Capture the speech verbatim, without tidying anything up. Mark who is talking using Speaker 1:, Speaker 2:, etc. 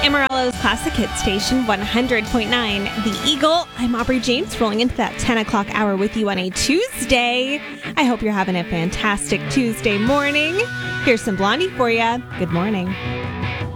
Speaker 1: Amarillo's Classic Hit Station, one hundred point nine The Eagle. I'm Aubrey James, rolling into that ten o'clock hour with you on a Tuesday. I hope you're having a fantastic Tuesday morning. Here's some Blondie for you. Good morning.